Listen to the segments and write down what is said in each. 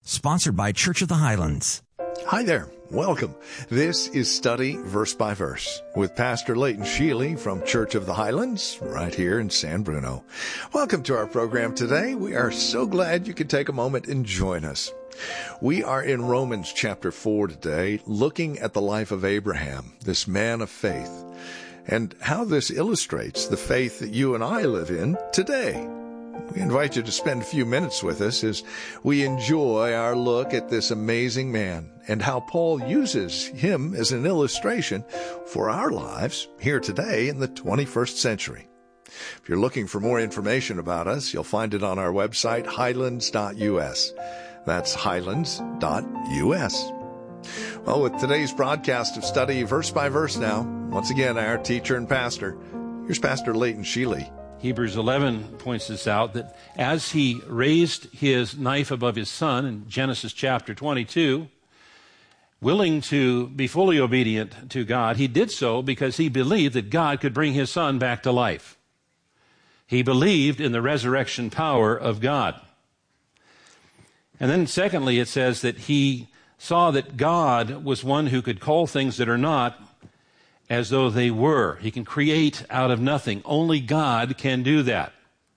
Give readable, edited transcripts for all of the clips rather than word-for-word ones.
Sponsored by Church of the Highlands. Hi there. Welcome. This is Study Verse by Verse with Pastor Leighton Sheely from Church of the Highlands right here in San Bruno. Welcome to our program today. We are so glad you could take a moment and join us. We are in Romans chapter 4 today, looking at the life of Abraham, this man of faith, and how this illustrates the faith that you and I live in today. We invite you to spend a few minutes with us as we enjoy our look at this amazing man and how Paul uses him as an illustration for our lives here today in the 21st century. If you're looking for more information about us, you'll find it on our website, highlands.us. That's highlands.us. Well, with today's broadcast of Study Verse by Verse now, once again, our teacher and pastor, here's Pastor Leighton Sheely. Hebrews 11 points this out, that as he raised his knife above his son in Genesis chapter 22, willing to be fully obedient to God, he did so because he believed that God could bring his son back to life. He believed in the resurrection power of God. And then secondly, it says that he saw that God was one who could call things that are not as though they were. He can create out of nothing. Only God can do that.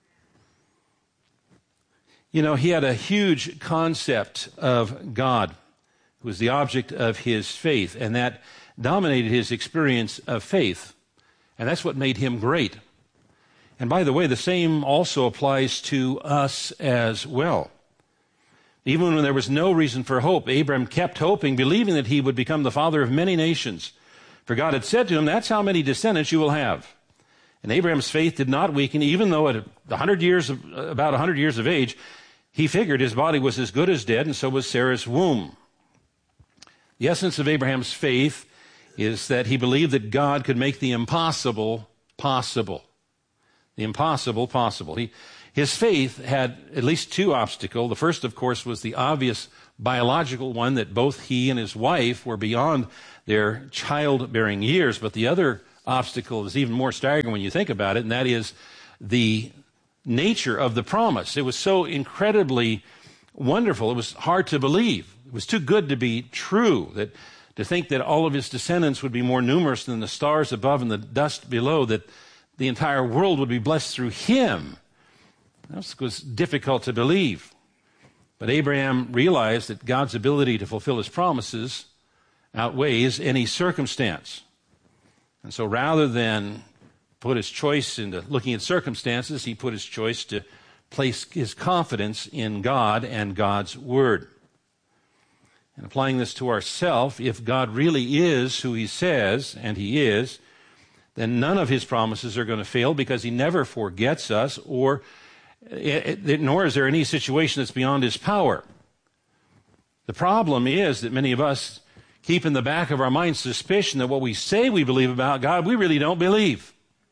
You know, he had a huge concept of God, who was the object of his faith, and that dominated his experience of faith. And that's what made him great. And by the way, the same also applies to us as well. Even when there was no reason for hope, Abraham kept hoping, believing that he would become the father of many nations. For God had said to him, that's how many descendants you will have. And Abraham's faith did not weaken, even though at about 100 years of age, he figured his body was as good as dead, and so was Sarah's womb. The essence of Abraham's faith is that he believed that God could make the impossible possible. The impossible possible. His faith had at least two obstacles. The first, of course, was the obvious biological one, that both he and his wife were beyond their childbearing years. But the other obstacle is even more staggering when you think about it, and that is the nature of the promise. It was so incredibly wonderful. It was hard to believe. It was too good to be true, that to think that all of his descendants would be more numerous than the stars above and the dust below, that the entire world would be blessed through him. That was difficult to believe. But Abraham realized that God's ability to fulfill his promises outweighs any circumstance. And so rather than put his choice into looking at circumstances, he put his choice to place his confidence in God and God's word. And applying this to ourselves, if God really is who he says, and he is, then none of his promises are going to fail, because he never forgets us, nor is there any situation that's beyond his power. The problem is that many of us keep in the back of our minds suspicion that what we say we believe about God, we really don't believe.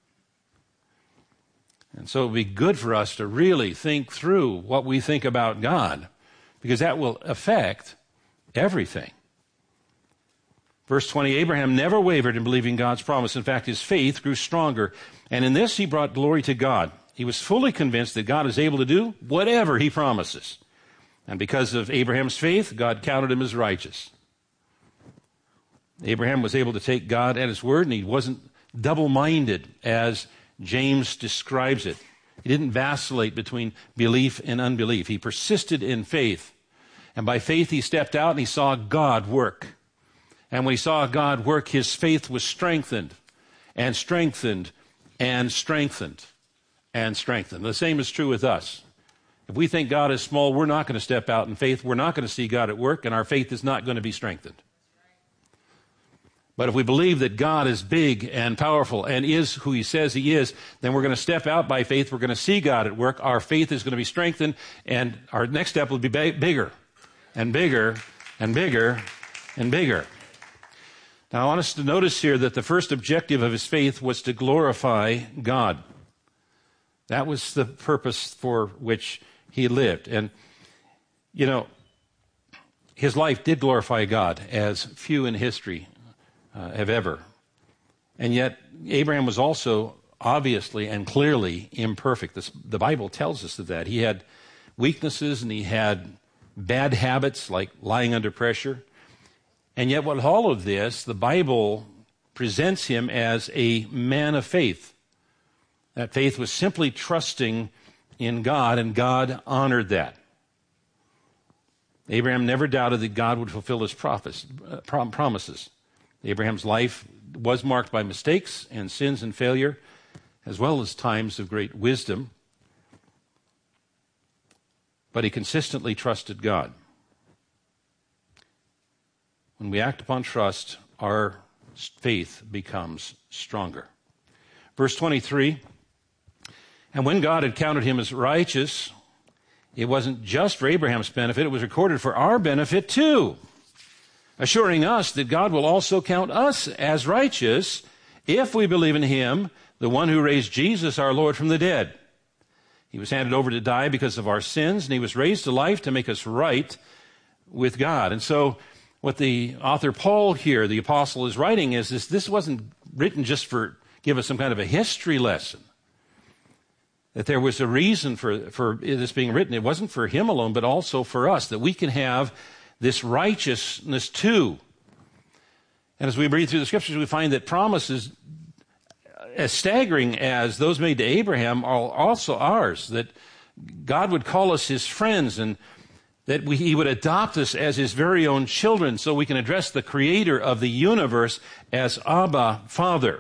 And so it would be good for us to really think through what we think about God, because that will affect everything. Verse 20, Abraham never wavered in believing God's promise. In fact, his faith grew stronger. And in this, he brought glory to God. He was fully convinced that God is able to do whatever he promises. And because of Abraham's faith, God counted him as righteous. Abraham was able to take God at his word, and he wasn't double-minded, as James describes it. He didn't vacillate between belief and unbelief. He persisted in faith. And by faith, he stepped out and he saw God work. And when he saw God work, his faith was strengthened and strengthened and strengthened and strengthened. The same is true with us. If we think God is small, we're not going to step out in faith. We're not going to see God at work, and our faith is not going to be strengthened. But if we believe that God is big and powerful and is who he says he is, then we're going to step out by faith. We're going to see God at work. Our faith is going to be strengthened, and our next step will be bigger and bigger and bigger and bigger. Now, I want us to notice here that the first objective of his faith was to glorify God. That was the purpose for which he lived. And, you know, his life did glorify God, as few in history have ever. And yet, Abraham was also obviously and clearly imperfect. The Bible tells us of that. He had weaknesses and he had bad habits like lying under pressure. And yet with all of this, the Bible presents him as a man of faith. That faith was simply trusting in God, and God honored that. Abraham never doubted that God would fulfill his promises. Abraham's life was marked by mistakes and sins and failure, as well as times of great wisdom. But he consistently trusted God. When we act upon trust, our faith becomes stronger. Verse 23, and when God had counted him as righteous, it wasn't just for Abraham's benefit, it was recorded for our benefit too, assuring us that God will also count us as righteous if we believe in him, the one who raised Jesus our Lord from the dead. He was handed over to die because of our sins, and he was raised to life to make us right with God. And so what the author Paul here, the apostle, is writing is this wasn't written just for give us some kind of a history lesson. That there was a reason for this being written. It wasn't for him alone, but also for us, that we can have this righteousness too. And as we read through the scriptures, we find that promises as staggering as those made to Abraham are also ours, that God would call us his friends and that he would adopt us as his very own children so we can address the creator of the universe as Abba, Father.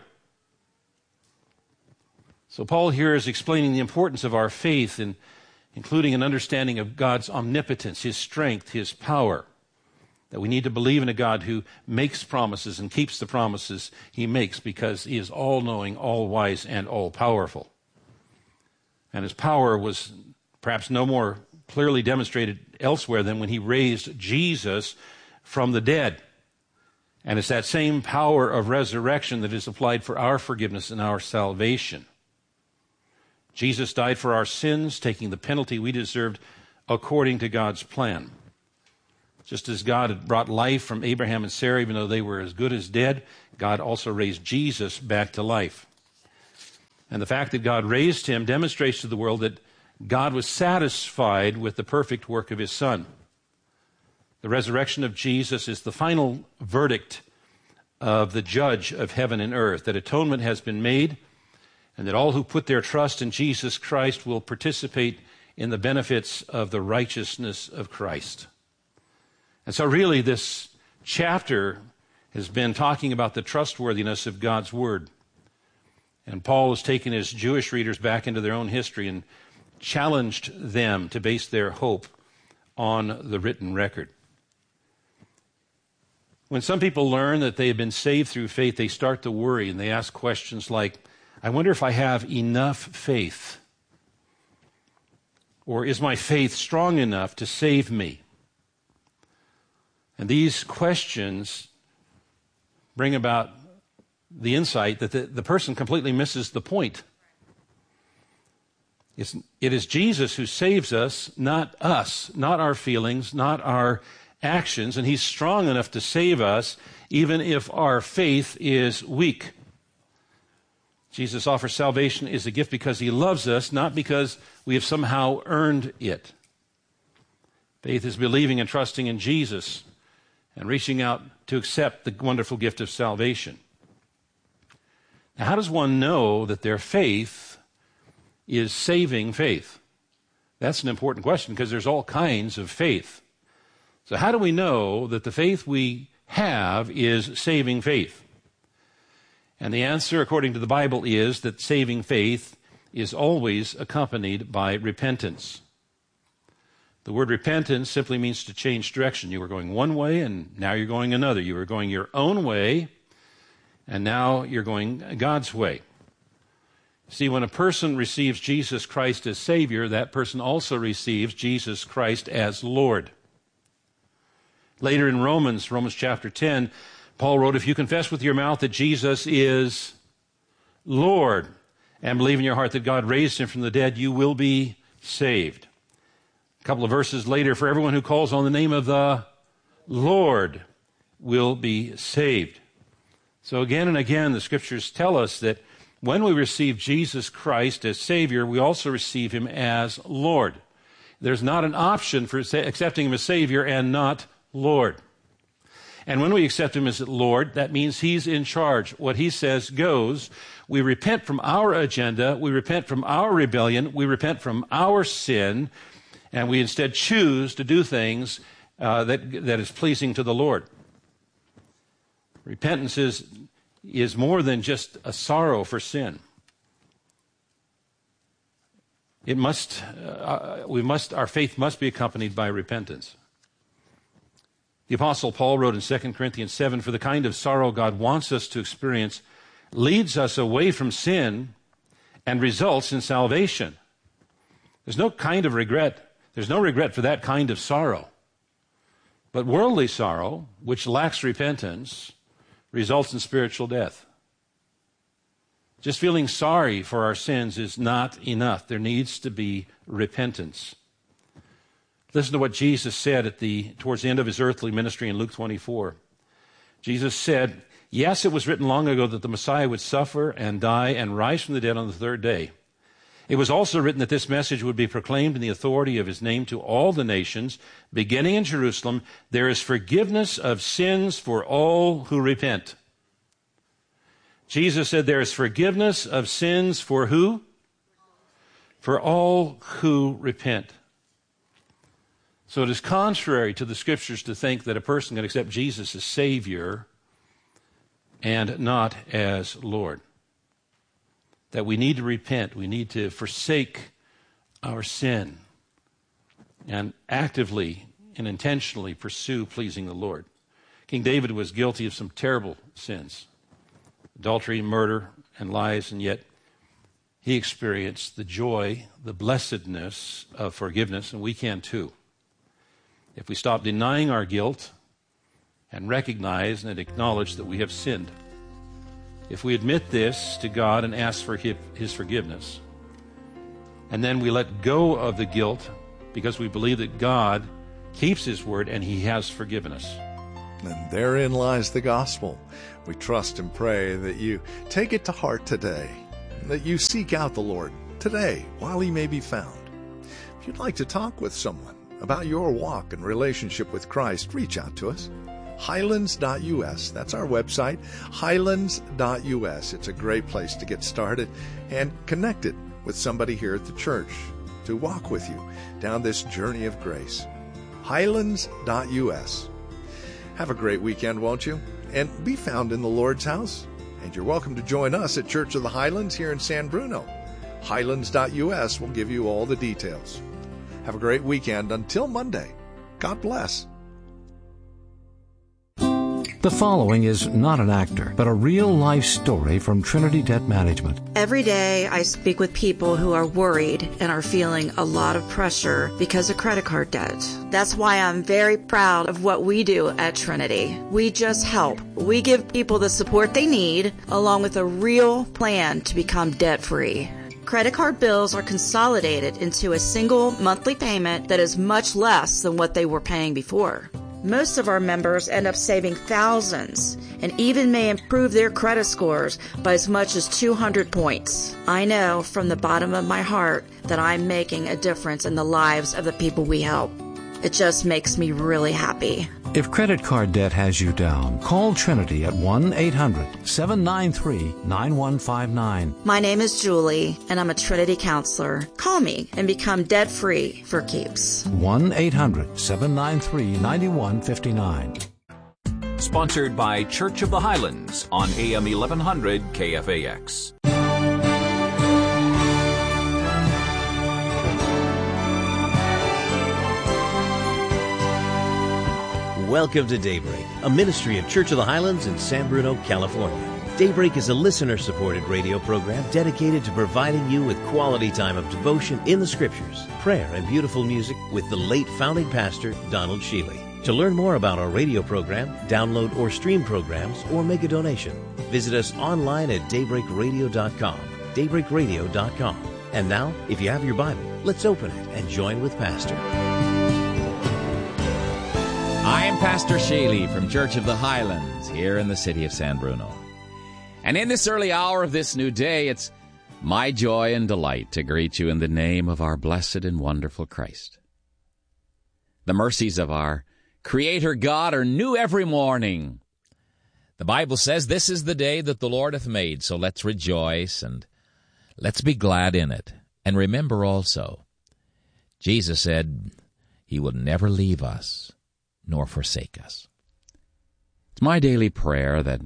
So Paul here is explaining the importance of our faith, including an understanding of God's omnipotence, his strength, his power, that we need to believe in a God who makes promises and keeps the promises he makes because he is all-knowing, all-wise, and all-powerful. And his power was perhaps no more clearly demonstrated elsewhere than when he raised Jesus from the dead. And it's that same power of resurrection that is applied for our forgiveness and our salvation. Jesus died for our sins, taking the penalty we deserved according to God's plan. Just as God had brought life from Abraham and Sarah, even though they were as good as dead, God also raised Jesus back to life. And the fact that God raised him demonstrates to the world that God was satisfied with the perfect work of his Son. The resurrection of Jesus is the final verdict of the judge of heaven and earth, that atonement has been made, and that all who put their trust in Jesus Christ will participate in the benefits of the righteousness of Christ. And so really this chapter has been talking about the trustworthiness of God's Word. And Paul has taken his Jewish readers back into their own history and challenged them to base their hope on the written record. When some people learn that they have been saved through faith, they start to worry and they ask questions like, I wonder if I have enough faith. Or is my faith strong enough to save me? And these questions bring about the insight that the person completely misses the point. It is Jesus who saves us, not us, not our feelings, not our actions, and he's strong enough to save us even if our faith is weak. Jesus offers salvation as a gift because he loves us, not because we have somehow earned it. Faith is believing and trusting in Jesus and reaching out to accept the wonderful gift of salvation. Now, how does one know that their faith is saving faith? That's an important question because there's all kinds of faith. So how do we know that the faith we have is saving faith? And the answer, according to the Bible, is that saving faith is always accompanied by repentance. The word repentance simply means to change direction. You were going one way, and now you're going another. You were going your own way, and now you're going God's way. See, when a person receives Jesus Christ as Savior, that person also receives Jesus Christ as Lord. Later in Romans chapter 10, Paul wrote, if you confess with your mouth that Jesus is Lord and believe in your heart that God raised him from the dead, you will be saved. A couple of verses later, for everyone who calls on the name of the Lord will be saved. So again and again, the scriptures tell us that when we receive Jesus Christ as Savior, we also receive him as Lord. There's not an option for accepting him as Savior and not Lord. And when we accept him as Lord, that means he's in charge. What he says goes. We repent from our agenda. We repent from our rebellion. We repent from our sin. And we instead choose to do things that is pleasing to the Lord. Repentance is more than just a sorrow for sin. Our faith must be accompanied by repentance. The Apostle Paul wrote in 2 Corinthians 7, "For the kind of sorrow God wants us to experience leads us away from sin and results in salvation." There's no kind of regret. There's no regret for that kind of sorrow. But worldly sorrow, which lacks repentance, results in spiritual death. Just feeling sorry for our sins is not enough. There needs to be repentance. Listen to what Jesus said towards the end of his earthly ministry in Luke 24. Jesus said, "Yes, it was written long ago that the Messiah would suffer and die and rise from the dead on the third day. It was also written that this message would be proclaimed in the authority of his name to all the nations, beginning in Jerusalem. There is forgiveness of sins for all who repent." Jesus said there is forgiveness of sins for who? For all who repent. So it is contrary to the Scriptures to think that a person can accept Jesus as Savior and not as Lord. That we need to repent. We need to forsake our sin and actively and intentionally pursue pleasing the Lord. King David was guilty of some terrible sins. Adultery, murder, and lies, and yet he experienced the joy, the blessedness of forgiveness, and we can too. If we stop denying our guilt and recognize and acknowledge that we have sinned. If we admit this to God and ask for his forgiveness, and then we let go of the guilt because we believe that God keeps his word and he has forgiven us. And therein lies the gospel. We trust and pray that you take it to heart today, that you seek out the Lord today while he may be found. If you'd like to talk with someone about your walk and relationship with Christ, reach out to us. Highlands.us. That's our website, Highlands.us. It's a great place to get started and connected with somebody here at the church to walk with you down this journey of grace. Highlands.us. Have a great weekend, won't you? And be found in the Lord's house. And you're welcome to join us at Church of the Highlands here in San Bruno. Highlands.us will give you all the details. Have a great weekend. Until Monday, God bless. The following is not an actor, but a real-life story from Trinity Debt Management. Every day I speak with people who are worried and are feeling a lot of pressure because of credit card debt. That's why I'm very proud of what we do at Trinity. We just help. We give people the support they need, along with a real plan to become debt-free. Credit card bills are consolidated into a single monthly payment that is much less than what they were paying before. Most of our members end up saving thousands and even may improve their credit scores by as much as 200 points. I know from the bottom of my heart that I'm making a difference in the lives of the people we help. It just makes me really happy. If credit card debt has you down, call Trinity at 1-800-793-9159. My name is Julie, and I'm a Trinity counselor. Call me and become debt-free for keeps. 1-800-793-9159. Sponsored by Church of the Highlands on AM 1100 KFAX. Welcome to Daybreak, a ministry of Church of the Highlands in San Bruno, California. Daybreak is a listener-supported radio program dedicated to providing you with quality time of devotion in the Scriptures, prayer, and beautiful music with the late founding pastor, Donald Shealy. To learn more about our radio program, download or stream programs, or make a donation, visit us online at daybreakradio.com, daybreakradio.com. And now, if you have your Bible, let's open it and join with Pastor. I'm Pastor Shealy from Church of the Highlands here in the city of San Bruno. And in this early hour of this new day, it's my joy and delight to greet you in the name of our blessed and wonderful Christ. The mercies of our Creator God are new every morning. The Bible says this is the day that the Lord hath made, so let's rejoice and let's be glad in it. And remember also, Jesus said He will never leave us nor forsake us. It's my daily prayer that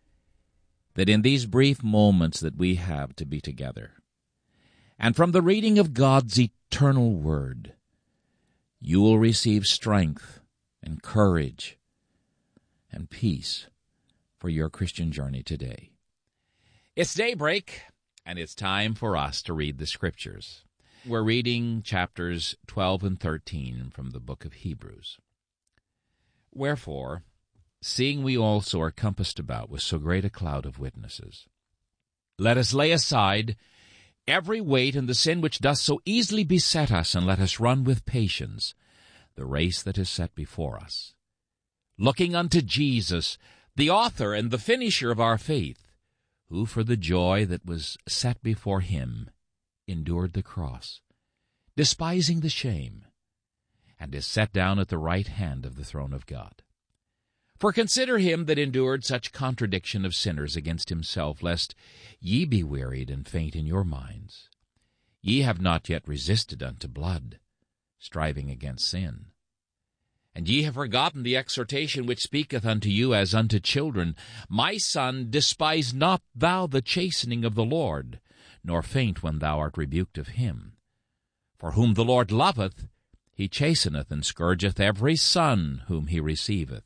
in these brief moments that we have to be together, and from the reading of God's eternal Word, you will receive strength and courage and peace for your Christian journey today. It's daybreak, and it's time for us to read the Scriptures. We're reading chapters 12 and 13 from the book of Hebrews. Wherefore, seeing we also are compassed about with so great a cloud of witnesses, let us lay aside every weight and the sin which doth so easily beset us, and let us run with patience the race that is set before us, looking unto Jesus, the author and the finisher of our faith, who for the joy that was set before him endured the cross, despising the shame, and is set down at the right hand of the throne of God. For consider him that endured such contradiction of sinners against himself, lest ye be wearied and faint in your minds. Ye have not yet resisted unto blood, striving against sin. And ye have forgotten the exhortation which speaketh unto you as unto children, My son, despise not thou the chastening of the Lord, nor faint when thou art rebuked of him. For whom the Lord loveth, he chasteneth and scourgeth every son whom he receiveth.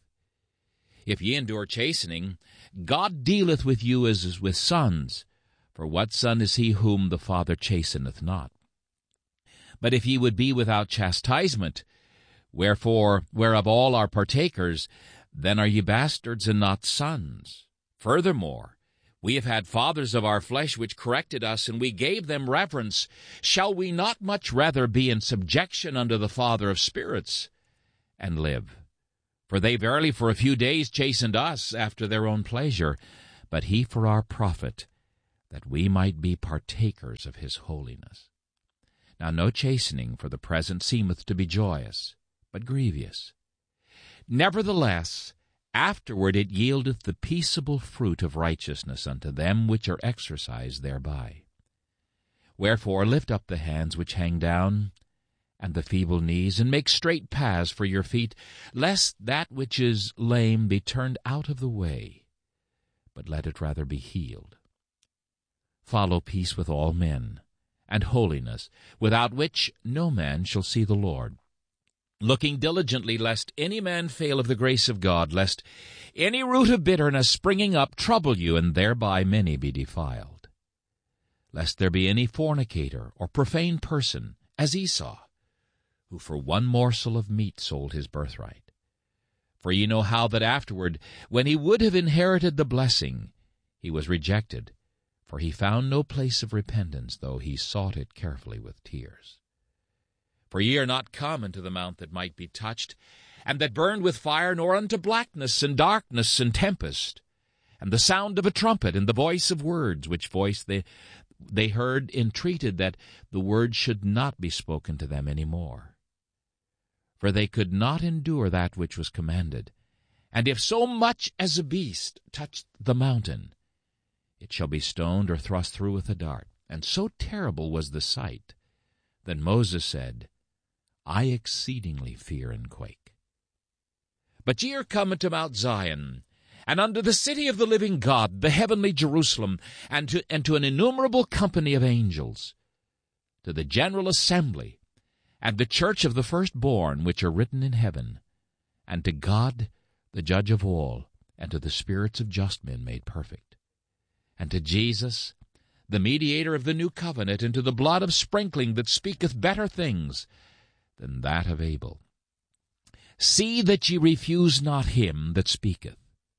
If ye endure chastening, God dealeth with you as with sons. For what son is he whom the Father chasteneth not? But if ye would be without chastisement, whereof all are partakers, then are ye bastards and not sons. Furthermore, we have had fathers of our flesh which corrected us, and we gave them reverence. Shall we not much rather be in subjection unto the Father of spirits, and live? For they verily for a few days chastened us after their own pleasure, but he for our profit, that we might be partakers of his holiness. Now no chastening for the present seemeth to be joyous, but grievous. Nevertheless, afterward it yieldeth the peaceable fruit of righteousness unto them which are exercised thereby. Wherefore lift up the hands which hang down, and the feeble knees, and make straight paths for your feet, lest that which is lame be turned out of the way, but let it rather be healed. Follow peace with all men, and holiness, without which no man shall see the Lord. Looking diligently, lest any man fail of the grace of God, lest any root of bitterness springing up trouble you, and thereby many be defiled. Lest there be any fornicator or profane person, as Esau, who for one morsel of meat sold his birthright. For ye know how that afterward, when he would have inherited the blessing, he was rejected, for he found no place of repentance, though he sought it carefully with tears. For ye are not come into the mount that might be touched, and that burned with fire, nor unto blackness and darkness and tempest, and the sound of a trumpet, and the voice of words, which voice they heard entreated that the word should not be spoken to them any more. For they could not endure that which was commanded. And if so much as a beast touch the mountain, it shall be stoned or thrust through with a dart. And so terrible was the sight, that Moses said, I exceedingly fear and quake. But ye are come unto Mount Zion, and unto the city of the living God, the heavenly Jerusalem, and to an innumerable company of angels, to the general assembly, and the church of the firstborn which are written in heaven, and to God, the judge of all, and to the spirits of just men made perfect, and to Jesus, the mediator of the new covenant, and to the blood of sprinkling that speaketh better things than that of Abel. See that ye refuse not him that speaketh.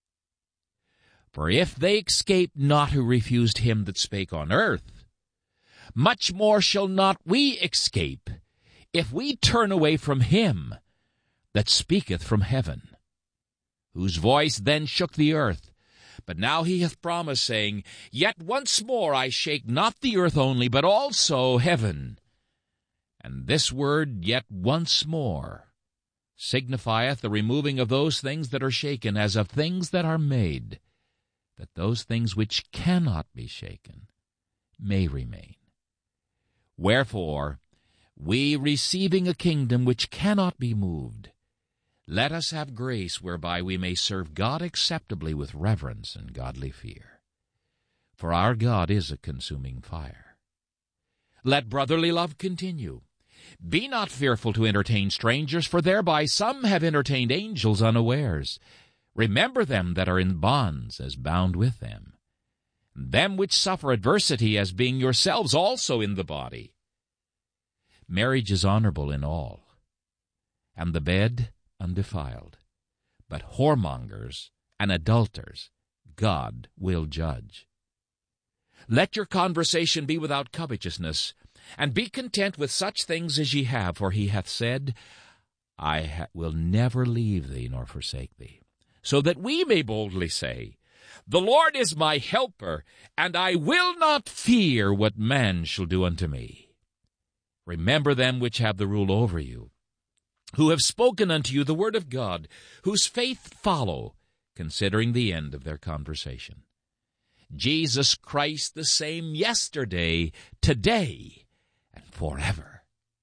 For if they escape not who refused him that spake on earth, much more shall not we escape, if we turn away from him that speaketh from heaven, whose voice then shook the earth. But now he hath promised, saying, Yet once more I shake not the earth only, but also heaven. And this word, yet once more, signifieth the removing of those things that are shaken, as of things that are made, that those things which cannot be shaken may remain. Wherefore, we, receiving a kingdom which cannot be moved, let us have grace whereby we may serve God acceptably with reverence and godly fear. For our God is a consuming fire. Let brotherly love continue. Be not fearful to entertain strangers, for thereby some have entertained angels unawares. Remember them that are in bonds, as bound with them. Them which suffer adversity, as being yourselves also in the body. Marriage is honorable in all, and the bed undefiled. But whoremongers and adulterers God will judge. Let your conversation be without covetousness, and be content with such things as ye have, for he hath said, I will never leave thee nor forsake thee. So that we may boldly say, The Lord is my helper, and I will not fear what man shall do unto me. Remember them which have the rule over you, who have spoken unto you the word of God, whose faith follow, considering the end of their conversation. Jesus Christ the same yesterday, today, and forever.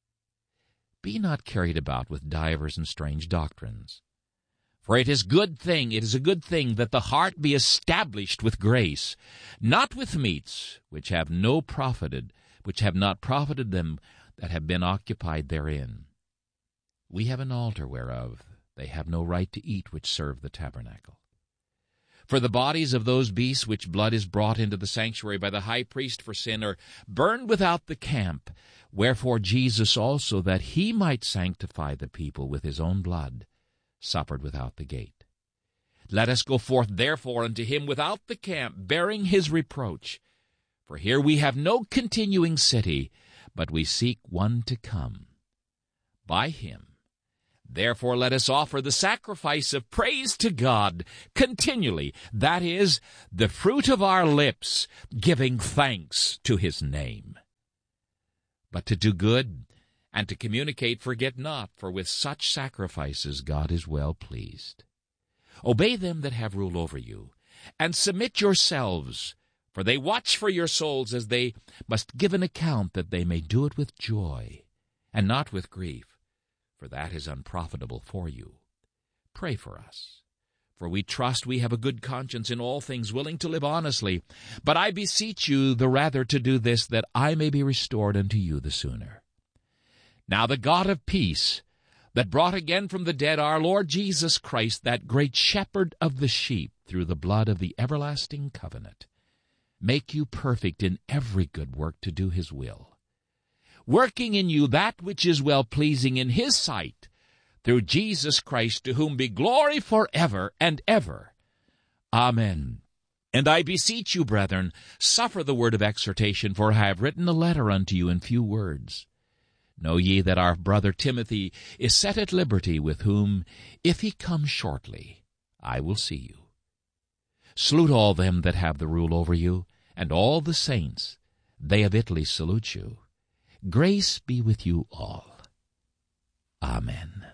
Be not carried about with divers and strange doctrines. For it is a good thing that the heart be established with grace, not with meats which have not profited them that have been occupied therein. We have an altar whereof they have no right to eat which serve the tabernacle. For the bodies of those beasts which blood is brought into the sanctuary by the high priest for sin are burned without the camp. Wherefore Jesus also, that he might sanctify the people with his own blood, suffered without the gate. Let us go forth therefore unto him without the camp, bearing his reproach. For here we have no continuing city, but we seek one to come. By him, therefore, let us offer the sacrifice of praise to God continually, that is, the fruit of our lips, giving thanks to his name. But to do good and to communicate forget not, for with such sacrifices God is well pleased. Obey them that have rule over you, and submit yourselves, for they watch for your souls, as they must give an account, that they may do it with joy, and not with grief, for that is unprofitable for you. Pray for us, for we trust we have a good conscience in all things, willing to live honestly. But I beseech you the rather to do this, that I may be restored unto you the sooner. Now the God of peace, that brought again from the dead our Lord Jesus Christ, that great shepherd of the sheep, through the blood of the everlasting covenant, make you perfect in every good work to do his will, working in you that which is well-pleasing in his sight, through Jesus Christ, to whom be glory forever and ever. Amen. And I beseech you, brethren, suffer the word of exhortation, for I have written a letter unto you in few words. Know ye that our brother Timothy is set at liberty, with whom, if he come shortly, I will see you. Salute all them that have the rule over you, and all the saints. They of Italy salute you. Grace be with you all. Amen.